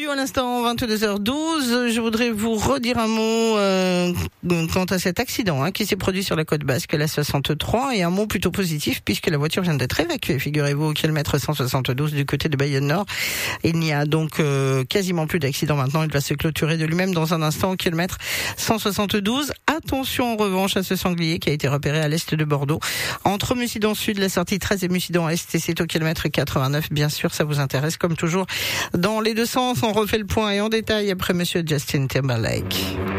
Radio à l'instant, 22h12. Je voudrais vous redire un mot quant à cet accident qui s'est produit sur la côte basque, la 63, et un mot plutôt positif puisque la voiture vient d'être évacuée, figurez-vous, au kilomètre 172 du côté de Bayonne-Nord. Il n'y a donc quasiment plus d'accident maintenant. Il va se clôturer de lui-même dans un instant au kilomètre 172. Attention en revanche à ce sanglier qui a été repéré à l'est de Bordeaux, entre Mucident Sud, la sortie 13 et Mucident Est, et c'est au kilomètre 89. Bien sûr, ça vous intéresse comme toujours. Dans les deux sens, on refait le point et en détail après Monsieur Justin Timberlake.